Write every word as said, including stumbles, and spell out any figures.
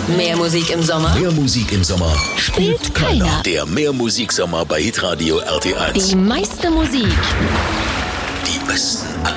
Mehr Musik im Sommer? Mehr Musik im Sommer Spielt keiner. Der Mehr Musiksommer bei Hitradio R T eins. Die meiste Musik. Die besten